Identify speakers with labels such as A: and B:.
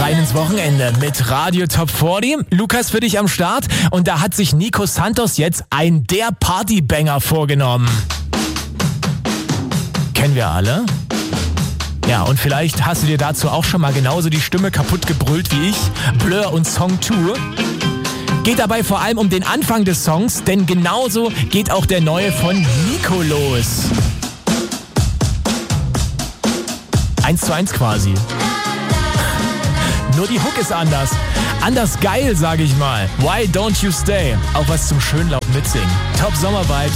A: Rein ins Wochenende mit Radio Top 40. Lukas für dich am Start. Und da hat sich Nico Santos jetzt ein der Partybanger vorgenommen. Kennen wir alle? Ja, und vielleicht hast du dir dazu auch schon mal genauso die Stimme kaputt gebrüllt wie ich. Blur und Song 2. Geht dabei vor allem um den Anfang des Songs, denn genauso geht auch der neue von Nico los. 1:1 quasi. Nur die Hook ist anders. Anders geil, sag ich mal. Why don't you stay? Auch was zum Schönlaut mitsingen. Top Sommervibes.